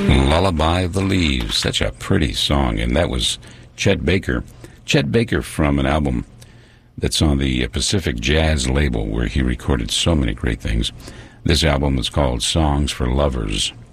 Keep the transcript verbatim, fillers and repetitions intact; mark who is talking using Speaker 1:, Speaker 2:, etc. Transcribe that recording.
Speaker 1: Lullaby of the Leaves, such a pretty song, and that was Chet Baker. Chet Baker from an album that's on the Pacific Jazz label where he recorded so many great things. This album is called Songs for Lovers.